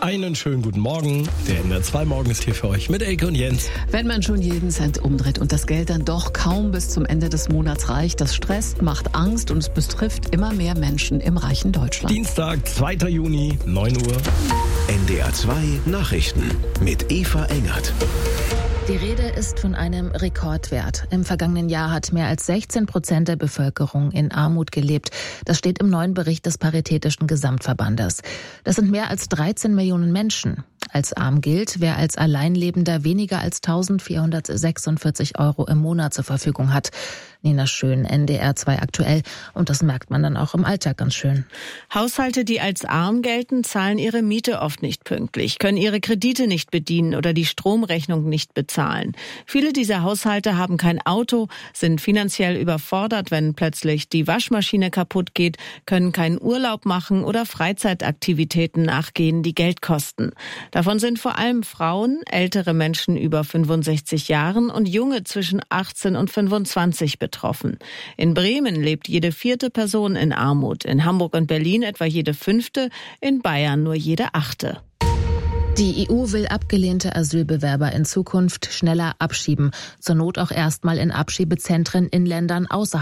Einen schönen guten Morgen. Der NDR 2 Morgen ist hier für euch mit Elke und Jens. Wenn man schon jeden Cent umdreht und das Geld dann doch kaum bis zum Ende des Monats reicht, das stresst, macht Angst und es betrifft immer mehr Menschen im reichen Deutschland. Dienstag, 2. Juni, 9 Uhr. NDR 2 Nachrichten mit Eva Engert. Die Rede ist von einem Rekordwert. Im vergangenen Jahr hat mehr als 16% der Bevölkerung in Armut gelebt. Das steht im neuen Bericht des Paritätischen Gesamtverbandes. Das sind mehr als 13 Millionen Menschen. Als arm gilt, wer als Alleinlebender weniger als 1.446 € im Monat zur Verfügung hat. Nina Schön, NDR 2 aktuell. Und das merkt man dann auch im Alltag ganz schön. Haushalte, die als arm gelten, zahlen ihre Miete oft nicht pünktlich, können ihre Kredite nicht bedienen oder die Stromrechnung nicht bezahlen. Viele dieser Haushalte haben kein Auto, sind finanziell überfordert, wenn plötzlich die Waschmaschine kaputt geht, können keinen Urlaub machen oder Freizeitaktivitäten nachgehen, die Geld kosten. Davon sind vor allem Frauen, ältere Menschen über 65 Jahren und Junge zwischen 18 und 25 betroffen. In Bremen lebt jede 4. Person in Armut, in Hamburg und Berlin etwa jede 5., in Bayern nur jede 8. Die EU will abgelehnte Asylbewerber in Zukunft schneller abschieben, zur Not auch erstmal in Abschiebezentren in Ländern außerhalb